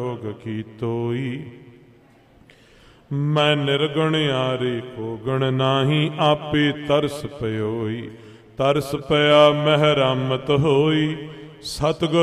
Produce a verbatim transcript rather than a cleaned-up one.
योग की तोई। मैं निर्गुण यारे को गुण नाही, आपे तरस पयोई। तरस पया महरामत होई, सतगुर